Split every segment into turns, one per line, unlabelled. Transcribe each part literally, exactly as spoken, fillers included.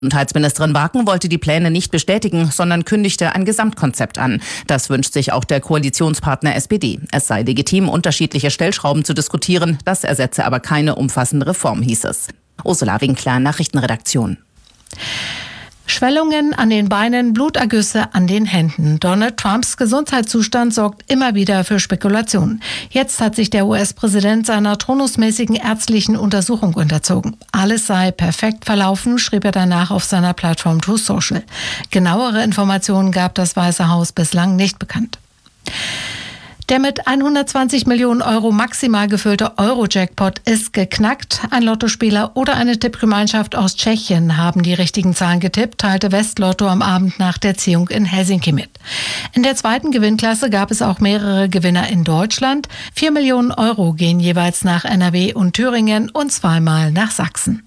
Gesundheitsministerin Waken wollte die Pläne nicht bestätigen, sondern kündigte ein Gesamtkonzept an. Das wünscht sich auch der Koalitionspartner S P D. Es sei legitim, unterschiedliche Stellschrauben zu diskutieren. Das ersetze aber keine umfassende Reform, hieß es. Ursula Winkler, Nachrichtenredaktion.
Schwellungen an den Beinen, Blutergüsse an den Händen. Donald Trumps Gesundheitszustand sorgt immer wieder für Spekulationen. Jetzt hat sich der U S-Präsident seiner turnusmäßigen ärztlichen Untersuchung unterzogen. Alles sei perfekt verlaufen, schrieb er danach auf seiner Plattform Truth Social. Genauere Informationen gab das Weiße Haus bislang nicht bekannt. Der mit hundertzwanzig Millionen Euro maximal gefüllte Euro-Jackpot ist geknackt. Ein Lottospieler oder eine Tippgemeinschaft aus Tschechien haben die richtigen Zahlen getippt, teilte Westlotto am Abend nach der Ziehung in Helsinki mit. In der zweiten Gewinnklasse gab es auch mehrere Gewinner in Deutschland. Vier Millionen Euro gehen jeweils nach N R W und Thüringen und zweimal nach Sachsen.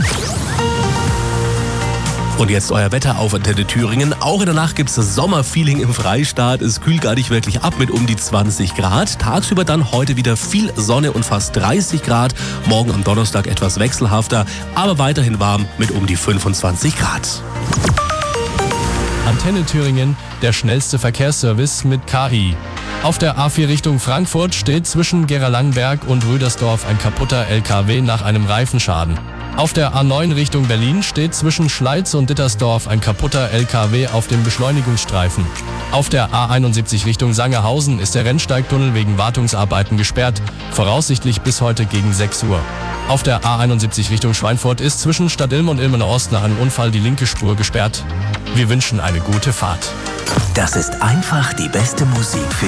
Und jetzt euer Wetter auf Antenne Thüringen. Auch in der Nacht gibt es das Sommerfeeling im Freistaat. Es kühlt gar nicht wirklich ab mit um die zwanzig Grad. Tagsüber dann heute wieder viel Sonne und fast dreißig Grad. Morgen am Donnerstag etwas wechselhafter, aber weiterhin warm mit um die fünfundzwanzig Grad.
Antenne Thüringen, der schnellste Verkehrsservice mit K I. Auf der A vier Richtung Frankfurt steht zwischen Gera-Langberg und Rüdersdorf ein kaputter L K W nach einem Reifenschaden. Auf der A neun Richtung Berlin steht zwischen Schleiz und Dittersdorf ein kaputter L K W auf dem Beschleunigungsstreifen. Auf der A einundsiebzig Richtung Sangerhausen ist der Rennsteigtunnel wegen Wartungsarbeiten gesperrt, voraussichtlich bis heute gegen sechs Uhr. Auf der A einundsiebzig Richtung Schweinfurt ist zwischen Stadtilm und Ilmenau Ost nach einem Unfall die linke Spur gesperrt. Wir wünschen eine gute Fahrt.
Das ist einfach die beste Musik für